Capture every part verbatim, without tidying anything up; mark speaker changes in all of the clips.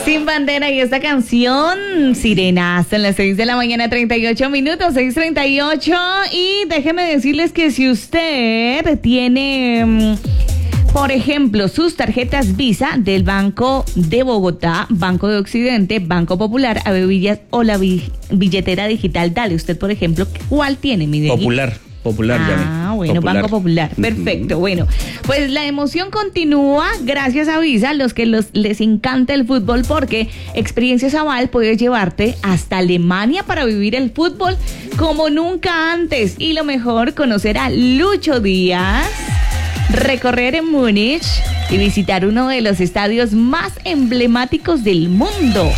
Speaker 1: Sin Bandera y esta canción, Sirena, hasta las seis de la mañana, treinta y ocho minutos, seis treinta y ocho. Y déjeme decirles que si usted tiene, por ejemplo, sus tarjetas Visa del Banco de Bogotá, Banco de Occidente, Banco Popular, Avevillas o la billetera digital Dale, usted, por ejemplo, ¿cuál tiene, mi Dieguito?
Speaker 2: Popular. Popular,
Speaker 1: ah,
Speaker 2: ya
Speaker 1: bueno,
Speaker 2: Popular.
Speaker 1: Banco Popular, perfecto. Uh-huh. Bueno, pues la emoción continúa gracias a Visa, los que los, les encanta el fútbol, porque Experiencias Aval puedes llevarte hasta Alemania para vivir el fútbol como nunca antes. Y lo mejor, conocer a Lucho Díaz, recorrer en Múnich y visitar uno de los estadios más emblemáticos del mundo.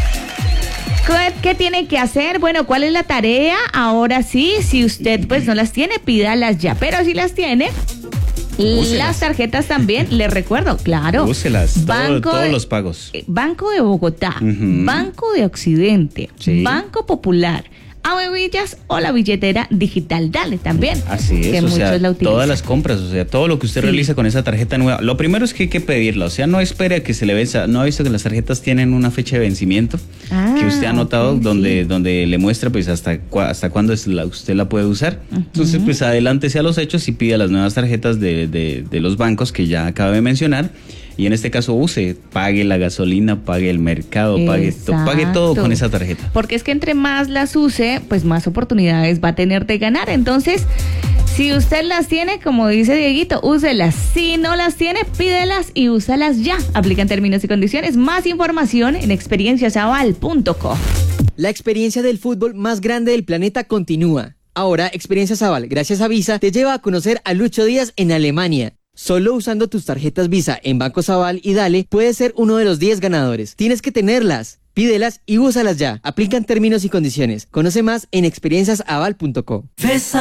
Speaker 1: ¿Qué tiene que hacer? Bueno, ¿cuál es la tarea? Ahora sí, si usted pues no las tiene, pídalas ya, pero si las tiene, úselas. Las tarjetas también, les recuerdo, claro.
Speaker 2: Úselas,
Speaker 1: Banco
Speaker 2: todo, todos
Speaker 1: de,
Speaker 2: los pagos.
Speaker 1: Banco de Bogotá, uh-huh. Banco de Occidente, sí. Banco Popular, Avevillas o la billetera digital Dale también.
Speaker 2: Así es,
Speaker 1: que
Speaker 2: o
Speaker 1: muchos
Speaker 2: sea,
Speaker 1: la utilizan.
Speaker 2: Todas las compras, o sea, todo lo que usted sí. realiza con esa tarjeta nueva. Lo primero es que hay que pedirla, o sea, no espere a que se le venza. ¿No ha visto que las tarjetas tienen una fecha de vencimiento? Ah, que usted ha notado, okay, donde, sí. donde le muestra pues hasta, hasta cuándo es la, usted la puede usar. Uh-huh. Entonces, pues adelántese a los hechos y pida las nuevas tarjetas de, de, de los bancos que ya acabo de mencionar. Y en este caso use, pague la gasolina, pague el mercado, pague, to, pague todo con esa tarjeta.
Speaker 1: Porque es que entre más las use, pues más oportunidades va a tener de ganar. Entonces, si usted las tiene, como dice Dieguito, úselas. Si no las tiene, pídelas y úsalas ya. Aplican términos y condiciones. Más información en experiencias aval punto com.
Speaker 3: La experiencia del fútbol más grande del planeta continúa. Ahora, Experiencias Aval, gracias a Visa, te lleva a conocer a Lucho Díaz en Alemania. Solo usando tus tarjetas Visa en Bancos Aval y Dale, puedes ser uno de los diez ganadores. Tienes que tenerlas, pídelas y úsalas ya. Aplican términos y condiciones. Conoce más en experiencias aval punto com.